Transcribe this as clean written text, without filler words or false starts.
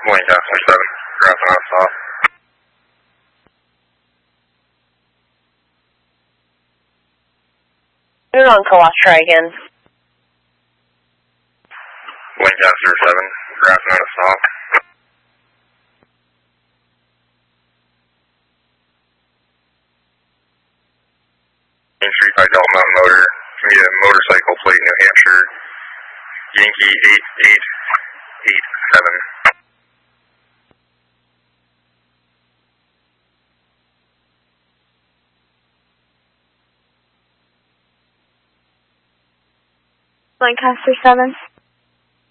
Lancaster 7, graphing out stop. Put it on co-op, try again. Lancaster 7, graphing out stop. Main Street by Delta Mountain Motor, give me a motorcycle plate, New Hampshire, Yankee 8887. Lancaster 7.